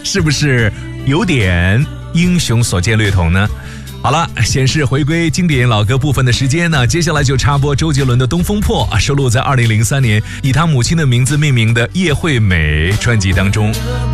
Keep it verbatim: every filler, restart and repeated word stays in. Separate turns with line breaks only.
是不是有点英雄所见略同呢？好了，显示回归经典老歌部分的时间呢，接下来就插播周杰伦的《东风破》，收录在二零零三年以他母亲的名字命名的《叶惠美》专辑当中。